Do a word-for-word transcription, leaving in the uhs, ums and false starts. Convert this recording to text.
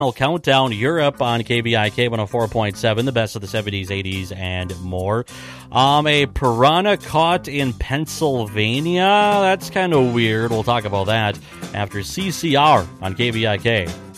Countdown Europe on K B I K one oh four point seven, the best of the seventies, eighties, and more. Um, a piranha caught in Pennsylvania. That's kind of weird. We'll talk about that after C C R on K B I K.